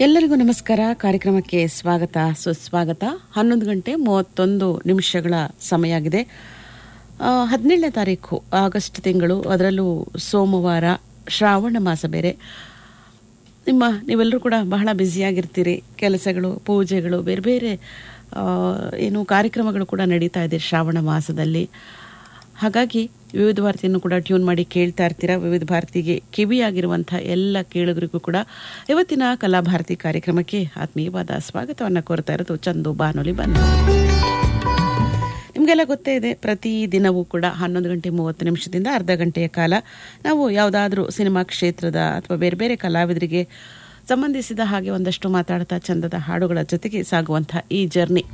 ಎಲ್ಲರಿಗೂ ನಮಸ್ಕಾರ. ಕಾರ್ಯಕ್ರಮಕ್ಕೆ ಸ್ವಾಗತ ಸುಸ್ವಾಗತ. 11 ಗಂಟೆ 31 ನಿಮಿಷಗಳ ಸಮಯ ಆಗಿದೆ. 17ನೇ ತಾರೀಕು ಆಗಸ್ಟ್ ತಿಂಗಳು, ಅದರಲ್ಲೂ ಸೋಮವಾರ, ಶ್ರಾವಣ ಮಾಸ ಬೇರೆ. ನೀವೆಲ್ಲರೂ ಕೂಡ ಬಹಳ ಬ್ಯುಸಿಯಾಗಿರ್ತೀರಿ. ಕೆಲಸಗಳು, ಪೂಜೆಗಳು, ಬೇರೆ ಬೇರೆ ಏನು ಕಾರ್ಯಕ್ರಮಗಳು ಕೂಡ ನಡೀತಾ ಇದೆ ಶ್ರಾವಣ ಮಾಸದಲ್ಲಿ. ಹಾಗಾಗಿ ವಿವಿಧ ಭಾರತಿಯನ್ನು ಕೂಡ ಟ್ಯೂನ್ ಮಾಡಿ ಕೇಳ್ತಾ ಇರ್ತೀರಾ. ವಿವಿಧ ಭಾರತಿಗೆ ಕಿವಿಯಾಗಿರುವಂಥ ಎಲ್ಲ ಕೇಳುಗರಿಗೂ ಕೂಡ ಇವತ್ತಿನ ಕಲಾಭಾರತಿ ಕಾರ್ಯಕ್ರಮಕ್ಕೆ ಆತ್ಮೀಯವಾದ ಸ್ವಾಗತವನ್ನು ಕೋರ್ತಾ ಇರೋದು ಚಂದು ಬಾನುಲಿ ಬಂದು. ನಿಮಗೆಲ್ಲ ಗೊತ್ತೇ ಇದೆ, ಪ್ರತಿ ದಿನವೂ ಕೂಡ 11 ಗಂಟೆ 30 ನಿಮಿಷದಿಂದ ಅರ್ಧ ಗಂಟೆಯ ಕಾಲ ನಾವು ಯಾವುದಾದ್ರೂ ಸಿನಿಮಾ ಕ್ಷೇತ್ರದ ಅಥವಾ ಬೇರೆ ಬೇರೆ ಕಲಾವಿದರಿಗೆ ಸಂಬಂಧಿಸಿದ ಹಾಗೆ ಒಂದಷ್ಟು ಮಾತಾಡ್ತಾ ಚಂದದ ಹಾಡುಗಳ ಜೊತೆಗೆ ಸಾಗುವಂಥ ಈ ಜರ್ನಿ.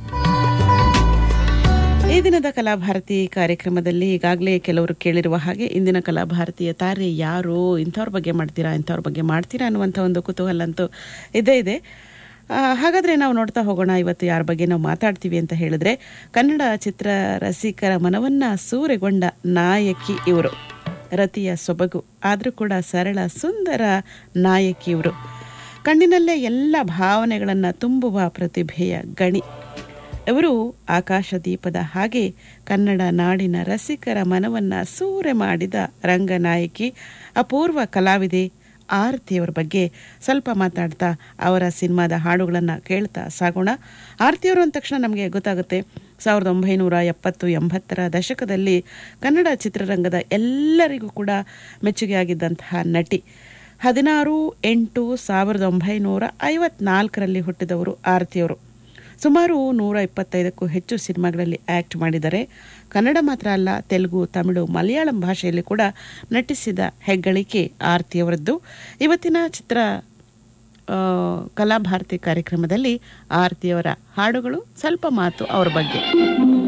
ಈ ದಿನದ ಕಲಾಭಾರತಿ ಕಾರ್ಯಕ್ರಮದಲ್ಲಿ ಈಗಾಗಲೇ ಕೆಲವರು ಕೇಳಿರುವ ಹಾಗೆ ಇಂದಿನ ಕಲಾಭಾರತೀಯ ತಾರೆ ಯಾರು, ಇಂಥವ್ರ ಬಗ್ಗೆ ಮಾಡ್ತೀರಾ ಅನ್ನುವಂಥ ಒಂದು ಕುತೂಹಲ ಅಂತೂ ಇದ್ದೇ ಇದೆ. ಹಾಗಾದರೆ ನಾವು ನೋಡ್ತಾ ಹೋಗೋಣ ಇವತ್ತು ಯಾರ ಬಗ್ಗೆ ನಾವು ಮಾತಾಡ್ತೀವಿ ಅಂತ ಹೇಳಿದ್ರೆ, ಕನ್ನಡ ಚಿತ್ರ ರಸಿಕರ ಮನವನ್ನ ಸೂರೆಗೊಂಡ ನಾಯಕಿ ಇವರು. ರತಿಯ ಸೊಬಗು ಆದರೂ ಕೂಡ ಸರಳ ಸುಂದರ ನಾಯಕಿ ಇವರು. ಕಣ್ಣಿನಲ್ಲೇ ಎಲ್ಲ ಭಾವನೆಗಳನ್ನು ತುಂಬುವ ಪ್ರತಿಭೆಯ ಗಣಿ ಇವರು. ಆಕಾಶದೀಪದ ಹಾಗೆ ಕನ್ನಡ ನಾಡಿನ ರಸಿಕರ ಮನವನ್ನ ಸೂರೆ ಮಾಡಿದ ರಂಗನಾಯಕಿ, ಅಪೂರ್ವ ಕಲಾವಿದೆ ಆರತಿಯವರ ಬಗ್ಗೆ ಸ್ವಲ್ಪ ಮಾತಾಡ್ತಾ ಅವರ ಸಿನಿಮಾದ ಹಾಡುಗಳನ್ನು ಕೇಳ್ತಾ ಸಾಗೋಣ. ಆರತಿಯವರು ಅಂದ ತಕ್ಷಣ ನಮಗೆ ಗೊತ್ತಾಗುತ್ತೆ, 1970-80ರ ದಶಕದಲ್ಲಿ ಕನ್ನಡ ಚಿತ್ರರಂಗದ ಎಲ್ಲರಿಗೂ ಕೂಡ ಮೆಚ್ಚುಗೆಯಾಗಿದ್ದಂತಹ ನಟಿ. 16/8/1954ರಲ್ಲಿ ಹುಟ್ಟಿದವರು ಆರತಿಯವರು. ಸುಮಾರು 125ಕ್ಕೂ ಹೆಚ್ಚು ಸಿನಿಮಾಗಳಲ್ಲಿ ಆ್ಯಕ್ಟ್ ಮಾಡಿದ್ದಾರೆ. ಕನ್ನಡ ಮಾತ್ರ ಅಲ್ಲ, ತೆಲುಗು, ತಮಿಳು, ಮಲಯಾಳಂ ಭಾಷೆಯಲ್ಲಿ ಕೂಡ ನಟಿಸಿದ ಹೆಗ್ಗಳಿಕೆ ಆರತಿಯವರದ್ದು. ಇವತ್ತಿನ ಚಿತ್ರ ಕಲಾಭಾರತಿ ಕಾರ್ಯಕ್ರಮದಲ್ಲಿ ಆರತಿಯವರ ಹಾಡುಗಳು, ಸ್ವಲ್ಪ ಮಾತು ಅವರ ಬಗ್ಗೆ.